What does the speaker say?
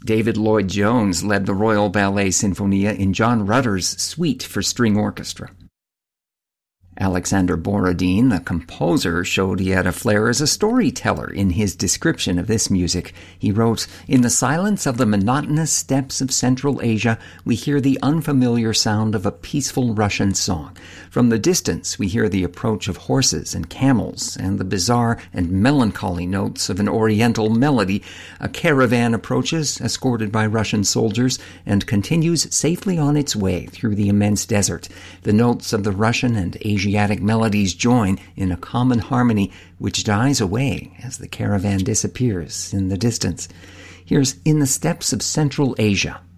David Lloyd Jones led the Royal Ballet Sinfonia in John Rutter's Suite for String Orchestra. Alexander Borodin, the composer, showed he had a flair as a storyteller in his description of this music. He wrote, "In the silence of the monotonous steppes of Central Asia, we hear the unfamiliar sound of a peaceful Russian song. From the distance, we hear the approach of horses and camels and the bizarre and melancholy notes of an oriental melody. A caravan approaches, escorted by Russian soldiers, and continues safely on its way through the immense desert. The notes of the Russian and Asiatic melodies join in a common harmony which dies away as the caravan disappears in the distance." Here's "In the Steppes of Central Asia"